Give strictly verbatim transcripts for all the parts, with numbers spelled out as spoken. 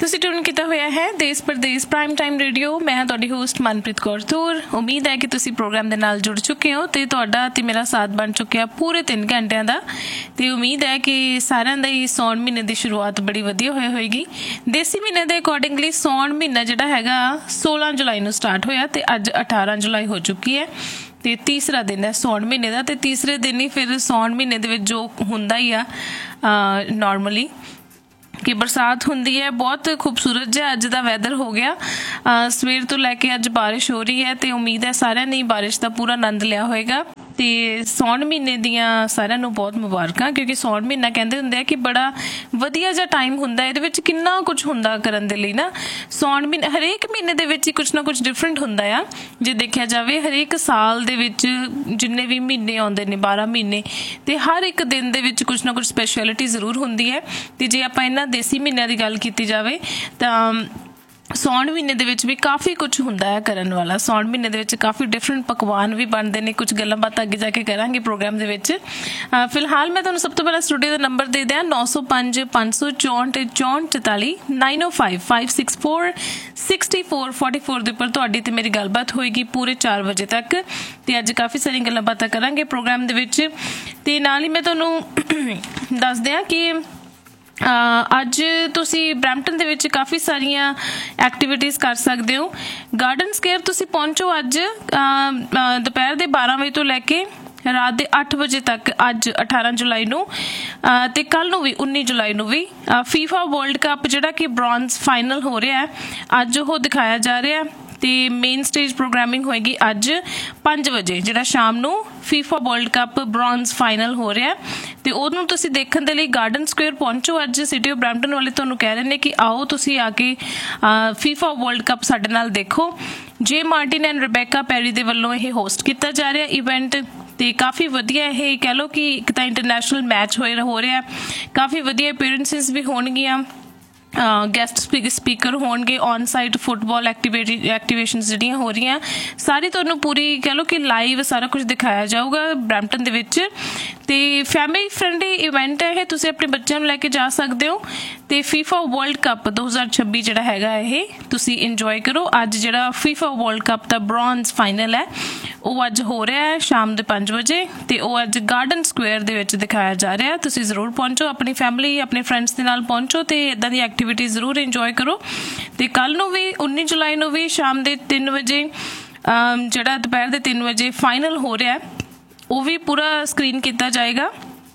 ਤੁਸੀਂ ਟਿਊਨ ਕੀਤਾ ਹੋਇਆ ਹੈ ਦੇਸ਼ ਪ੍ਰਦੇਸ਼ ਪ੍ਰਾਈਮ ਟਾਈਮ ਰੇਡੀਓ। ਮੈਂ ਹਾਂ ਤੁਹਾਡੀ ਹੋਸਟ ਮਨਪ੍ਰੀਤ ਕੌਰ ਤੂਰ। ਉਮੀਦ ਹੈ ਕਿ ਤੁਸੀਂ ਪ੍ਰੋਗਰਾਮ ਦੇ ਨਾਲ ਜੁੜ ਚੁੱਕੇ ਹੋ ਤੇ ਤੁਹਾਡਾ ਤੇ ਮੇਰਾ ਸਾਥ ਬਣ ਚੁੱਕਿਆ ਪੂਰੇ ਤਿੰਨ ਘੰਟਿਆਂ ਦਾ। ਤੇ ਉਮੀਦ ਹੈ ਕਿ ਸਾਰਿਆਂ ਦਾ ਹੀ ਸੌਣ ਮਹੀਨੇ ਦੀ ਸ਼ੁਰੂਆਤ ਬੜੀ ਵਧੀਆ ਹੋਈ ਹੋਏਗੀ। ਦੇਸੀ ਮਹੀਨੇ ਦੇ ਅਕੋਰਡਿੰਗਲੀ ਸੌਣ ਮਹੀਨਾ ਜਿਹੜਾ ਹੈਗਾ ਸੋਲਾਂ ਜੁਲਾਈ ਨੂੰ ਸਟਾਰਟ ਹੋਇਆ ਤੇ ਅੱਜ ਅਠਾਰਾਂ ਜੁਲਾਈ ਹੋ ਚੁੱਕੀ ਹੈ ਤੇ ਤੀਸਰਾ ਦਿਨ ਹੈ ਸੌਣ ਮਹੀਨੇ ਦਾ। ਤੇ ਤੀਸਰੇ ਦਿਨ ਹੀ ਫਿਰ ਸੌਣ ਮਹੀਨੇ ਦੇ ਵਿੱਚ ਜੋ ਹੁੰਦਾ ਹੀ ਆ ਨੋਰਮਲੀ ਕਿ ਬਰਸਾਤ ਹੁੰਦੀ ਹੈ। ਬਹੁਤ ਖੂਬਸੂਰਤ ਜਿਹਾ ਅੱਜ ਦਾ ਵੈਦਰ ਹੋ ਗਿਆ। ਸਵੇਰ ਤੋਂ ਲੈ ਕੇ ਅੱਜ ਬਾਰਿਸ਼ ਹੋ ਰਹੀ ਹੈ ਤੇ ਉਮੀਦ ਹੈ ਸਾਰਿਆਂ ਨੇ ਬਾਰਿਸ਼ ਦਾ ਪੂਰਾ ਆਨੰਦ ਲਿਆ ਹੋਏਗਾ। ਤੇ ਸੌਣ ਮਹੀਨੇ ਦੀਆਂ ਸਾਰਿਆਂ ਨੂੰ ਬਹੁਤ ਮੁਬਾਰਕਾਂ, ਕਿਉਂਕਿ ਸੌਣ ਮਹੀਨਾ ਕਹਿੰਦੇ ਹੁੰਦੇ ਆ ਕਿ ਬੜਾ ਵਧੀਆ ਜਿਹਾ ਟਾਈਮ ਹੁੰਦਾ। ਇਹਦੇ ਵਿੱਚ ਕਿੰਨਾ ਕੁਛ ਹੁੰਦਾ ਕਰਨ ਦੇ ਲਈ ਨਾ। ਸੌਣ ਮਹੀਨੇ ਹਰੇਕ ਮਹੀਨੇ ਦੇ ਵਿੱਚ ਹੀ ਕੁਛ ਨਾ ਕੁਛ ਡਿਫਰੈਂਟ ਹੁੰਦਾ ਆ। ਜੇ ਦੇਖਿਆ ਜਾਵੇ ਹਰੇਕ ਸਾਲ ਦੇ ਵਿੱਚ ਜਿੰਨੇ ਵੀ ਮਹੀਨੇ ਆਉਂਦੇ ਨੇ ਬਾਰਾਂ ਮਹੀਨੇ, ਤੇ ਹਰ ਇੱਕ ਦਿਨ ਦੇ ਵਿੱਚ ਕੁਛ ਨਾ ਕੁਛ ਸਪੈਸ਼ਲਿਟੀ ਜ਼ਰੂਰ ਹੁੰਦੀ ਹੈ। ਤੇ ਜੇ ਆਪਾਂ ਇਹਨਾਂ ਦੇਸੀ ਮਹੀਨਿਆਂ ਦੀ ਗੱਲ ਕੀਤੀ ਜਾਵੇ ਤਾਂ ਸੌਣ ਮਹੀਨੇ ਦੇ ਵਿੱਚ ਵੀ ਕਾਫੀ ਕੁਛ ਹੁੰਦਾ ਹੈ ਕਰਨ ਵਾਲਾ। ਸੌਣ ਮਹੀਨੇ ਦੇ ਵਿੱਚ ਕਾਫੀ ਡਿਫਰੈਂਟ ਪਕਵਾਨ ਵੀ ਬਣਦੇ ਨੇ। ਕੁਛ ਗੱਲਾਂ ਬਾਤਾਂ ਅੱਗੇ ਜਾ ਕੇ ਕਰਾਂਗੇ ਪ੍ਰੋਗਰਾਮ ਦੇ ਵਿੱਚ। ਫਿਲਹਾਲ ਮੈਂ ਤੁਹਾਨੂੰ ਸਭ ਤੋਂ ਪਹਿਲਾਂ ਸਟੂਡੀਓ ਦਾ ਨੰਬਰ ਦੇ ਦਿਆਂ ਨੌ ਸੌ ਪੰਜ ਪੰਜ ਸੌ ਚੌਂਹਠ ਚੌਂਹਠ ਚੁਤਾਲੀ ਨਾਈਨ ਓ five five six four sixty four forty four ਦੇ ਉੱਪਰ ਤੁਹਾਡੀ ਤੇ ਮੇਰੀ ਗੱਲਬਾਤ ਹੋਏਗੀ ਪੂਰੇ ਚਾਰ ਵਜੇ ਤੱਕ। ਤੇ ਅੱਜ ਕਾਫੀ ਸਾਰੀਆਂ ਗੱਲਾਂ ਬਾਤਾਂ ਕਰਾਂਗੇ ਪ੍ਰੋਗਰਾਮ ਦੇ ਵਿੱਚ। ਤੇ ਨਾਲ ਹੀ ਮੈਂ ਤੁਹਾਨੂੰ ਦੱਸ ਦਿਆਂ ਕਿ ਅੱਜ ਤੁਸੀਂ ਬਰੈਂਪਟਨ ਦੇ ਵਿੱਚ ਕਾਫੀ ਸਾਰੀਆਂ ਐਕਟੀਵਿਟੀਜ਼ ਕਰ ਸਕਦੇ ਹੋ। ਗਾਰਡਨ ਸਕੇਅਰ ਤੁਸੀਂ ਪਹੁੰਚੋ ਅੱਜ ਦੁਪਹਿਰ ਦੇ ਬਾਰਾਂ ਵਜੇ ਤੋਂ ਲੈ ਕੇ ਰਾਤ ਦੇ ਅੱਠ ਵਜੇ ਤੱਕ ਅੱਜ ਅਠਾਰਾਂ ਜੁਲਾਈ ਨੂੰ ਤੇ ਕੱਲ ਨੂੰ ਵੀ ਉੱਨੀ ਜੁਲਾਈ ਨੂੰ ਵੀ ਫੀਫਾ ਵਰਲਡ ਕੱਪ ਜਿਹੜਾ ਕਿ ਬ੍ਰੌਂਜ਼ ਫਾਈਨਲ ਹੋ ਰਿਹਾ ਹੈ ਅੱਜ ਉਹ ਦਿਖਾਇਆ ਜਾ ਰਿਹਾ। ਤੇ ਮੇਨ ਸਟੇਜ ਪ੍ਰੋਗਰਾਮਿੰਗ ਹੋਏਗੀ ਅੱਜ ਪੰਜ ਵਜੇ ਜਿਹੜਾ ਸ਼ਾਮ ਨੂੰ FIFA world cup bronze final ਹੋ ਰਿਹਾ। ਤੇ ਉਹਨੂੰ ਤੁਸੀਂ ਦੇਖਣ ਦੇ ਲਈ ਗਾਰਡਨ ਸਕੁਏਅਰ ਪਹੁੰਚੋ ਅੱਜ। ਸਿਟੀ ਆਫ ਬਰੈਂਪਟਨ ਵਾਲੇ ਤੁਹਾਨੂੰ ਕਹਿ ਰਹੇ ਨੇ ਕਿ ਆਓ ਤੁਸੀਂ ਆ ਕੇ ਫੀਫਾ ਵਰਲਡ ਕੱਪ ਸਾਡੇ ਨਾਲ ਦੇਖੋ। ਜੇ ਮਾਰਟਿਨ ਐਂਡ ਰਿਬੇਕਾ ਪੈਰੀ ਦੇ ਵੱਲੋਂ ਇਹ ਹੋਸਟ ਕੀਤਾ ਜਾ ਰਿਹਾ ਇਵੈਂਟ ਤੇ ਕਾਫੀ ਵਧੀਆ ਇਹ ਕਹਿ ਲਓ ਕਿ ਇੱਕ ਤਾਂ ਇੰਟਰਨੈਸ਼ਨਲ ਮੈਚ ਹੋਏ ਹੋ ਰਿਹਾ, ਕਾਫੀ ਵਧੀਆ ਅਪੀਅਰੈਂਸਿਸ ਵੀ ਹੋਣਗੀਆਂ, ਗੈਸਟ ਸਪੀਕਰ ਹੋਣਗੇ, ਔਨ ਸਾਈਟ ਫੁੱਟਬਾਲ ਐਕਟੀਵਿਟੀ ਐਕਟੀਵੇਸ਼ਨਸ ਜਿਹੜੀਆਂ ਹੋ ਰਹੀਆਂ ਸਾਰੀ ਤੁਹਾਨੂੰ ਪੂਰੀ ਕਹਿ ਲਓ ਕਿ ਲਾਈਵ ਸਾਰਾ ਕੁਝ ਦਿਖਾਇਆ ਜਾਊਗਾ ਬਰੈਂਪਟਨ ਦੇ ਵਿੱਚ। ਤੇ ਫੈਮਿਲੀ ਫਰੈਂਡਲੀ ਇਵੈਂਟ ਹੈ ਇਹ, ਤੁਸੀਂ ਆਪਣੇ ਬੱਚਿਆਂ ਨੂੰ ਲੈ ਕੇ ਜਾ ਸਕਦੇ ਹੋ। ਤੇ ਫੀਫਾ ਵਰਲਡ ਕੱਪ ਦੋ ਹਜ਼ਾਰ ਛੱਬੀ ਜਿਹੜਾ ਹੈਗਾ ਇਹ ਤੁਸੀਂ ਇੰਜੋਏ ਕਰੋ। ਅੱਜ ਜਿਹੜਾ ਫੀਫਾ ਵਰਲਡ ਕੱਪ ਦਾ ਬ੍ਰੌਂਜ਼ ਫਾਈਨਲ ਹੈ ਉਹ ਅੱਜ ਹੋ ਰਿਹਾ ਹੈ ਸ਼ਾਮ ਦੇ ਪੰਜ ਵਜੇ ਤੇ ਉਹ ਅੱਜ ਗਾਰਡਨ ਸਕੁਏਅਰ ਦੇ ਵਿੱਚ ਦਿਖਾਇਆ ਜਾ ਰਿਹਾ। ਤੁਸੀਂ ਜ਼ਰੂਰ ਪਹੁੰਚੋ, ਆਪਣੀ ਫੈਮਿਲੀ ਆਪਣੇ ਫਰੈਂਡਸ ਦੇ ਨਾਲ ਪਹੁੰਚੋ ਤੇ ਇੱਦਾਂ ਦੀ ਐਕਟੀਵਿਟੀ ਜ਼ਰੂਰ ਇੰਜੋਏ ਕਰੋ। ਤੇ ਕੱਲ ਨੂੰ ਵੀ ਉੱਨੀ ਜੁਲਾਈ ਨੂੰ ਵੀ ਸ਼ਾਮ ਦੇ ਤਿੰਨ ਵਜੇ ਜਿਹੜਾ ਦੁਪਹਿਰ ਦੇ ਤਿੰਨ ਵਜੇ ਫਾਈਨਲ ਹੋ ਰਿਹਾ ਉਹ ਵੀ ਪੂਰਾ ਸਕਰੀਨ ਕੀਤਾ ਜਾਏਗਾ।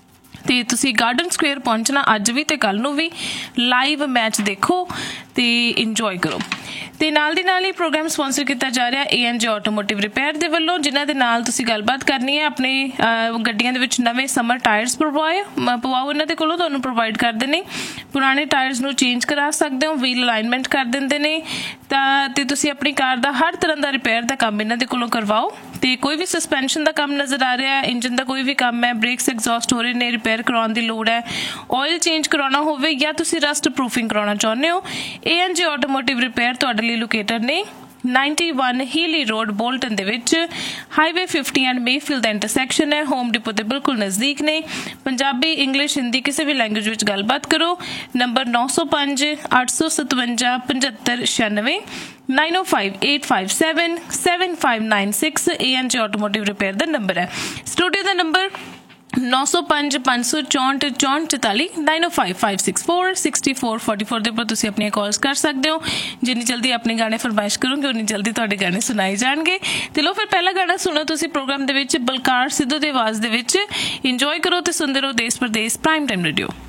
ਤੇ ਤੁਸੀਂ ਗਾਰਡਨ ਸਕੁਏਅਰ ਪਹੁੰਚਣਾ ਅੱਜ ਵੀ ਤੇ ਕੱਲ ਨੂੰ ਵੀ, ਲਾਈਵ ਮੈਚ ਦੇਖੋ ਤੇ ਇੰਜੋਏ ਕਰੋ। ਤੇ ਨਾਲ ਦੀ ਨਾਲ ਹੀ ਪ੍ਰੋਗਰਾਮ ਸਪਾਂਸਰ ਕੀਤਾ ਜਾ ਰਿਹਾ ਏ ਐਨ ਜੇ ਆਟੋਮੋਟਿਵ ਰਿਪੇਅਰ ਦੇ ਵੱਲੋਂ, ਜਿਨ੍ਹਾਂ ਦੇ ਨਾਲ ਤੁਸੀਂ ਗੱਲਬਾਤ ਕਰਨੀ ਹੈ ਆਪਣੇ ਗੱਡੀਆਂ ਦੇ ਵਿੱਚ ਨਵੇਂ ਸਮਰ ਟਾਇਰਸ ਪਵਾਏ ਪਵਾਓ ਇਹਨਾਂ ਦੇ ਕੋਲੋਂ ਤੁਹਾਨੂੰ ਪ੍ਰੋਵਾਈਡ ਕਰਦੇ ਨੇ। ਪੁਰਾਣੇ ਟਾਇਰਸ ਨੂੰ ਚੇਂਜ ਕਰਾ ਸਕਦੇ ਹੋ, ਵੀਲ ਅਲਾਈਨਮੈਂਟ ਕਰ ਦਿੰਦੇ ਨੇ ਤਾਂ ਤੇ ਤੁਸੀਂ ਆਪਣੀ ਕਾਰ ਦਾ ਹਰ ਤਰ੍ਹਾਂ ਦਾ ਰਿਪੇਅਰ ਦਾ ਕੰਮ ਇਹਨਾਂ ਦੇ ਕੋਲੋਂ ਕਰਵਾਓ। ਤੇ ਕੋਈ ਵੀ ਸਸਪੈਂਸ਼ਨ ਦਾ ਕੰਮ ਨਜ਼ਰ ਆ ਰਿਹਾ, ਇੰਜਨ ਦਾ ਕੋਈ ਵੀ ਕੰਮ ਹੈ, ਬ੍ਰੇਕਸ ਐਗਜ਼ੌਸਟ ਹੋ ਰਹੇ ਨੇ, ਰਿਪੇਅਰ ਕਰਵਾਉਣ ਦੀ ਲੋੜ ਹੈ, ਆਇਲ ਚੇਂਜ ਕਰਾਉਣਾ ਹੋਵੇ ਜਾਂ ਤੁਸੀਂ ਰਸਟ ਪ੍ਰੂਫਿੰਗ ਕਰਾਉਣਾ ਚਾਹੁੰਦੇ ਹੋ, ਏ ਐਨ ਜੇ ਆਟੋਮੋਟਿਵ ਰਿਪੇਅਰ ਤੁਹਾਡੇ ਲਈ ਲੋਕੇਟਡ ਨੇ ਨਾਈਨਟੀ ਵਨ ਹੀਲੀ ਰੋਡ ਬੋਲਟਨ ਦੇ ਵਿੱਚ। Highway fifty and Mayfield the intersection ਹੈ। ਹੋਮ ਡਿਪੋ ਦੇ ਬਿਲਕੁਲ ਨਜ਼ਦੀਕ ਨੇ। ਪੰਜਾਬੀ, ਇੰਗਲਿਸ਼, ਹਿੰਦੀ ਕਿਸੇ ਵੀ ਲੈਂਗੁਏਜ ਵਿੱਚ ਗੱਲਬਾਤ ਕਰੋ। ਨੰਬਰ ਨੌ ਸੌ ਪੰਜ ਅੱਠ ਸੌ ਸਤਵੰਜਾ ਪਝੱਤਰ ਛਿਆਨਵੇਂ ਨਾਈਨ ਓ five eight five seven seven five nine six ਏ ਐਨ ਜੇ ਆਟੋਮੋਟਿਵ ਰਿਪੇਅਰ ਦਾ ਨੰਬਰ ਹੈ। ਸਟੂਡੀਓ ਦਾ ਨੰਬਰ ਨੌ ਸੌ ਪੰਜ ਪੰਜ ਸੌ ਚੌਂਹਠ ਚੌਂਹਠ ਚੁਤਾਲੀ ਨਾਈਨ ਓ five five six four sixty four forty four ਦੇ ਉੱਪਰ ਤੁਸੀਂ ਆਪਣੀਆਂ ਕਾਲਸ ਕਰ ਸਕਦੇ ਹੋ। ਜਿੰਨੀ ਜਲਦੀ ਆਪਣੇ ਗਾਣੇ ਫਰਮਾਇਸ਼ ਕਰੋਗੇ ਉਨੀ ਜਲਦੀ ਤੁਹਾਡੇ ਗਾਣੇ ਸੁਣਾਏ ਜਾਣਗੇ। ਤੇ ਲੋ ਫਿਰ ਪਹਿਲਾ ਗਾਣਾ ਸੁਣੋ ਤੁਸੀਂ ਪ੍ਰੋਗਰਾਮ ਦੇ ਵਿੱਚ ਬਲਕਾਰ ਸਿੱਧੂ ਦੀ ਆਵਾਜ਼ ਦੇ ਵਿੱਚ। ਇੰਜੋਏ ਕਰੋ ਤੇ ਸੁਣਦੇ ਰਹੋ ਦੇਸ਼ ਪ੍ਰਦੇਸ਼ ਪ੍ਰਾਈਮ ਟਾਈਮ ਰੇਡੀਓ।